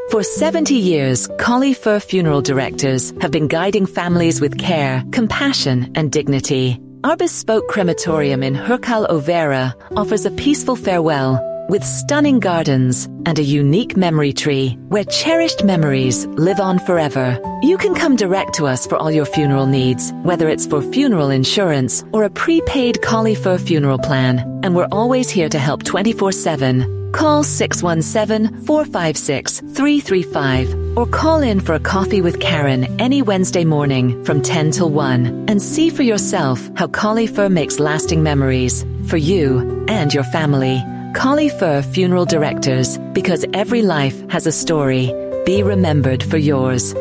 For 70 years, Collie Fur Funeral Directors have been guiding families with care, compassion and dignity. Our bespoke crematorium in Hurcal Overa offers a peaceful farewell with stunning gardens and a unique memory tree where cherished memories live on forever. You can come direct to us for all your funeral needs, whether it's for funeral insurance or a prepaid Collie Fur funeral plan. And we're always here to help 24/7. Call 617-456-335 or call in for a coffee with Karen any Wednesday morning from 10 till 1 and see for yourself how Collie Fur makes lasting memories for you and your family. Collie Fur Funeral Directors, because every life has a story. Be remembered for yours.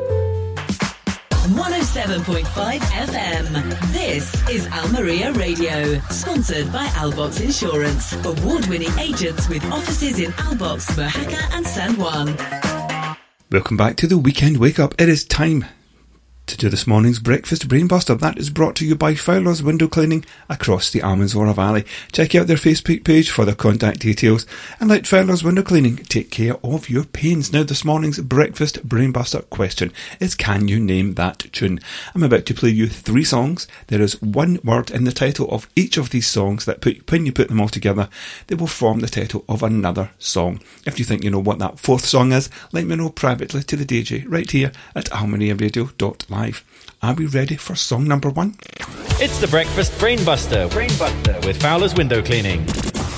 107.5 FM. This is Almeria Radio, sponsored by Albox Insurance, award-winning agents with offices in Albox, Mojaca and San Juan. Welcome back to the Weekend Wake Up. It is time to do this morning's Breakfast Brainbuster. That is brought to you by Fowler's Window Cleaning across the Almanzora Valley. Check out their Facebook page for their contact details and let Fowler's Window Cleaning take care of your pains. Now, this morning's Breakfast Brainbuster question is, can you name that tune? I'm about to play you 3 songs. There is one word in the title of each of these songs that when you put them all together, they will form the title of another song. If you think you know what that 4th song is, let me know privately to the DJ right here at almeriaradio.live. Are we ready for song number 1? It's the Breakfast Brainbuster with Fowler's Window Cleaning.